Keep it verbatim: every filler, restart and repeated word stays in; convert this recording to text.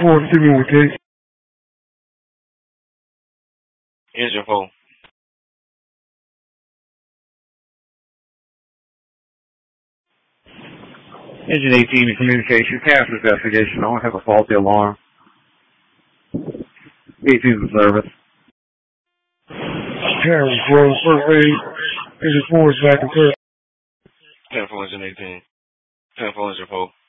four communication. Engine four. Engine eighteen in communication. Pass investigation. I don't have a faulty alarm. eighteen in service. Carry four, first aid. Engine four is back in service. ten four, engine eighteen. ten four, engine four.